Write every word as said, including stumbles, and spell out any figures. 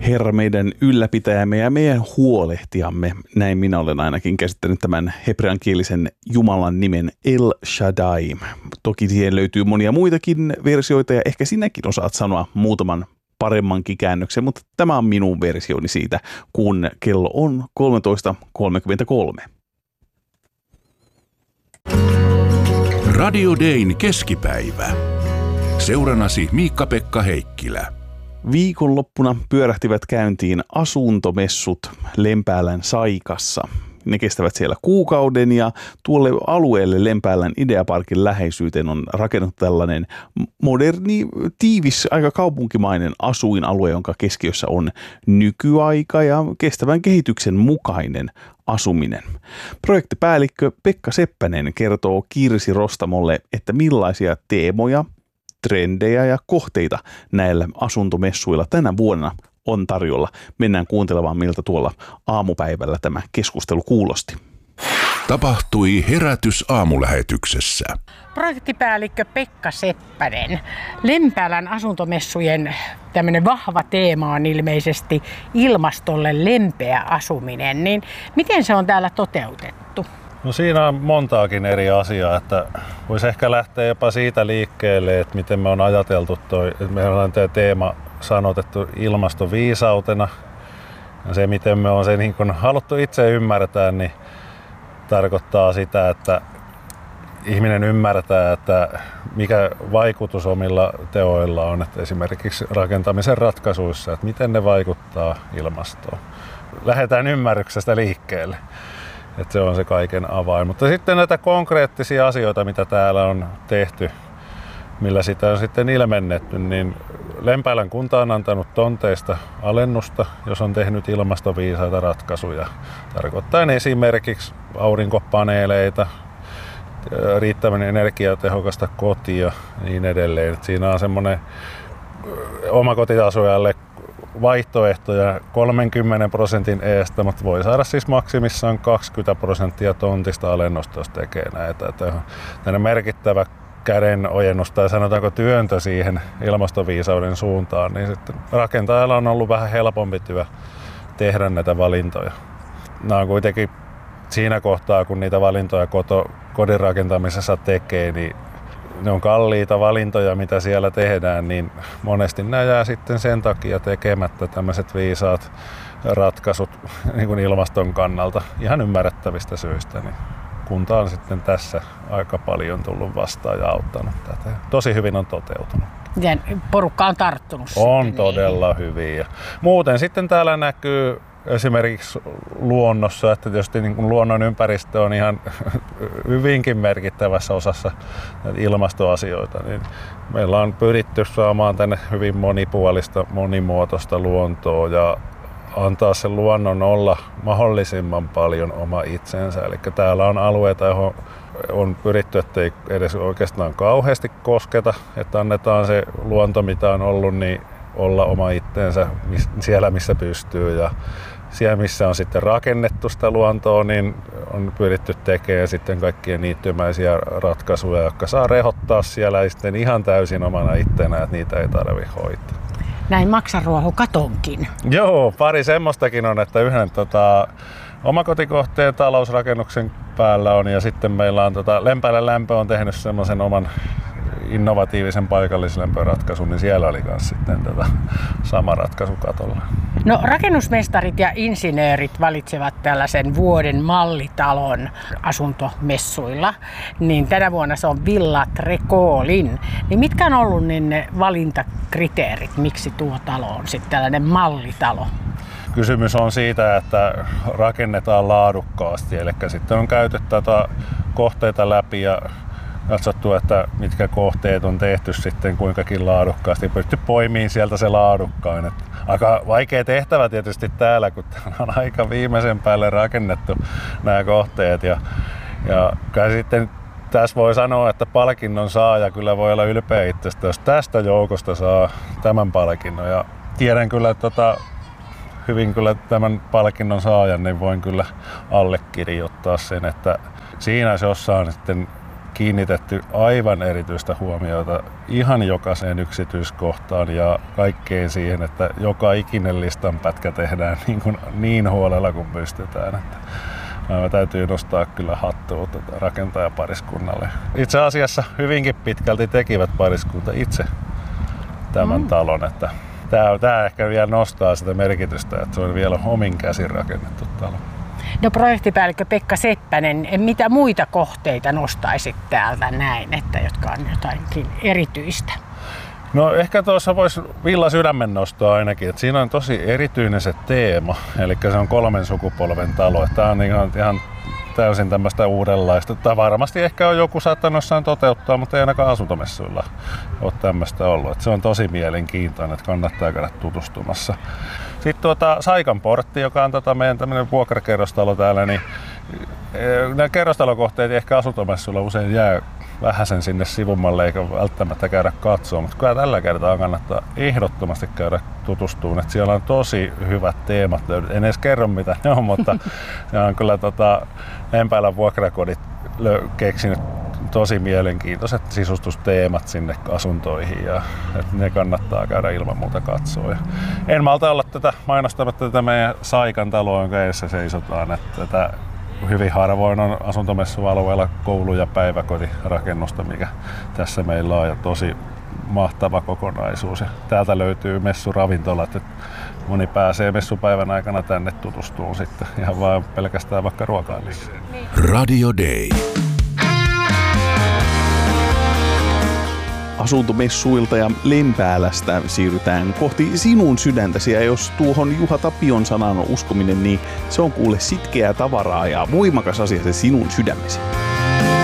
Herra meidän ylläpitäjämme ja meidän huolehtijamme. Näin minä olen ainakin käsittänyt tämän hebreankielisen Jumalan nimen El Shaddai. Toki siihen löytyy monia muitakin versioita ja ehkä sinäkin osaat sanoa muutaman paremmankin käännöksen, mutta tämä on minun versioni siitä, kun kello on kolmetoista kolmekymmentäkolme. Radio Dayn keskipäivä. Seurannasi Miikka-Pekka Heikkilä. Viikonloppuna pyörähtivät käyntiin asuntomessut Lempäälän Saikassa. Ne kestävät siellä kuukauden ja tuolle alueelle Lempäälän Ideaparkin läheisyyteen on rakennettu tällainen moderni, tiivis, aika kaupunkimainen asuinalue, jonka keskiössä on nykyaika ja kestävän kehityksen mukainen asuminen. Projektipäällikkö Pekka Seppänen kertoo Kirsi Rostamolle, että millaisia teemoja, trendejä ja kohteita näillä asuntomessuilla tänä vuonna on tarjolla. Mennään kuuntelemaan, miltä tuolla aamupäivällä tämä keskustelu kuulosti. Tapahtui herätys aamulähetyksessä. Projektipäällikkö Pekka Seppänen. Lempäälän asuntomessujen tämmöinen vahva teema on ilmeisesti ilmastolle lempeä asuminen. Niin miten se on täällä toteutettu? No siinä on montaakin eri asiaa, että voisi ehkä lähteä jopa siitä liikkeelle, että miten me on ajateltu toi, että meillä on tämä teema sanotettu ilmastoviisautena. Ja se, miten me on se niin kun haluttu itse ymmärtää, niin tarkoittaa sitä, että ihminen ymmärtää, että mikä vaikutus omilla teoilla on, että esimerkiksi rakentamisen ratkaisuissa, että miten ne vaikuttaa ilmastoon. Lähdetään ymmärryksestä liikkeelle. Että se on se kaiken avain. Mutta sitten näitä konkreettisia asioita, mitä täällä on tehty, millä sitä on sitten ilmennetty, niin Lempäälän kunta on antanut tonteista alennusta, jos on tehnyt ilmastoviisaita ratkaisuja. Tarkoittaen esimerkiksi aurinkopaneeleita, riittävän energiatehokasta kotia ja niin edelleen. Että siinä on semmoinen omakotiasujalle vaihtoehtoja kolmenkymmenen prosentin eestä, mutta voi saada siis maksimissaan kaksikymmentä prosenttia tontista alennusta, jos tekee näitä. Tämä merkittävä käden ojennus tai sanotaanko työntö siihen ilmastoviisauden suuntaan, niin sitten rakentajalla on ollut vähän helpompi työ tehdä näitä valintoja. Nämä on kuitenkin siinä kohtaa, kun niitä valintoja koto, kodin rakentamisessa tekee, niin ne on kalliita valintoja, mitä siellä tehdään, niin monesti nämä jää sitten sen takia tekemättä tämmöiset viisaat ratkaisut niin kuin ilmaston kannalta ihan ymmärrettävistä syistä. Niin kunta on sitten tässä aika paljon tullut vastaan ja auttanut tätä. Tosi hyvin on toteutunut. Ja porukka on tarttunut. On todella niin hyvin. Ja muuten sitten täällä näkyy esimerkiksi luonnossa, että tietysti niin kuin luonnon ympäristö on ihan hyvinkin merkittävässä osassa ilmastoasioita, niin meillä on pyritty saamaan tänne hyvin monipuolista, monimuotoista luontoa ja antaa sen luonnon olla mahdollisimman paljon oma itsensä. Eli täällä on alueita, johon on pyritty, ettei edes oikeastaan kauheasti kosketa, että annetaan se luonto, mitä on ollut, niin olla oma itsensä siellä, missä pystyy. Ja siellä, missä on sitten rakennettu sitä luontoa, niin on pyritty tekemään sitten kaikkien niittymäisiä ratkaisuja, jotka saa rehottaa siellä sitten ihan täysin omana ittenään, että niitä ei tarvitse hoitaa. Näin maksaruoho katonkin. Joo, pari semmoistakin on, että yhden tota, omakotikohteen talousrakennuksen päällä on ja sitten meillä on tota, Lempäälän lämpö on tehnyt semmoisen oman innovatiivisen paikallislämpöratkaisun, niin siellä oli myös sitten tätä sama ratkaisu katolla. No rakennusmestarit ja insinöörit valitsevat tällaisen vuoden mallitalon asuntomessuilla, niin tänä vuonna se on Villa Trecolin. Niin mitkä on ollut niin ne valintakriteerit, miksi tuo talo on sitten tällainen mallitalo? Kysymys on siitä, että rakennetaan laadukkaasti, eli sitten on käyty tätä kohteita läpi ja katsottu, että mitkä kohteet on tehty sitten kuinkakin laadukkaasti. Pystytty poimimaan sieltä se laadukkain. Että aika vaikea tehtävä tietysti täällä, kun täällä on aika viimeisen päälle rakennettu nämä kohteet. Ja, ja kyllä sitten tässä voi sanoa, että palkinnon saaja kyllä voi olla ylpeä itsestä, jos tästä joukosta saa tämän palkinnon. Ja tiedän kyllä, että tota, hyvin kyllä tämän palkinnon saajan, niin voin kyllä allekirjoittaa sen, että siinä jos jossain sitten kiinnitetty aivan erityistä huomiota ihan jokaiseen yksityiskohtaan ja kaikkeen siihen, että joka ikinen listanpätkä tehdään niin, kuin niin huolella kuin pystytään. Että täytyy nostaa kyllä hattua tuota rakentajapariskunnalle. Itse asiassa hyvinkin pitkälti tekivät pariskunta itse tämän mm. talon. Että tämä, tämä ehkä vielä nostaa sitä merkitystä, että se on vielä omin käsin rakennettu talo. No projektipäällikkö Pekka Seppänen, mitä muita kohteita nostaisit täältä näin, että jotka on jotainkin erityistä? No ehkä tuossa voisi Villa Sydämen nostaa ainakin, että siinä on tosi erityinen se teema, eli se on kolmen sukupolven talo. Tämä on ihan, ihan täysin tämmöistä uudenlaista. Tämä varmasti ehkä on joku saattanut jossain toteuttaa, mutta ei ainakaan asuntomessuilla ole tämmöistä ollut. Että se on tosi mielenkiintoinen, että kannattaa käydä tutustumassa. Sitten tuota Saikan portti, joka on tota meidän tämmöinen vuokrakerrostalo täällä, niin nämä kerrostalokohteet ehkä asuntomessuilla usein jää vähäsen sinne sivummalle eikä välttämättä käydä katsoa, mutta kyllä tällä kertaa kannattaa ehdottomasti käydä tutustumaan, että siellä on tosi hyvät teemat. En edes kerro mitä ne on, mutta se on kyllä tota, Lempäälän vuokrakodit keksinyt tosi mielenkiintoiset sisustusteemat sinne asuntoihin ja että ne kannattaa käydä ilman muuta katsoa. Ja en malta olla tätä mainostamatta tätä meidän Saikan taloa, jonka edessä seisotaan, että tätä hyvin harvoin on asuntomessualueella koulu- ja päiväkotirakennusta, mikä tässä meillä on, ja tosi mahtava kokonaisuus. Ja täältä löytyy messuravintolat, että moni pääsee messupäivän aikana tänne tutustumaan sitten ihan vaan pelkästään vaikka ruokailissa. Radio Day. Asuntomessuilta ja Lempäälästä siirrytään kohti sinun sydäntäsi, ja jos tuohon Juha Tapion sanaan on uskominen, niin se on kuule sitkeää tavaraa ja voimakas asia se sinun sydämesi.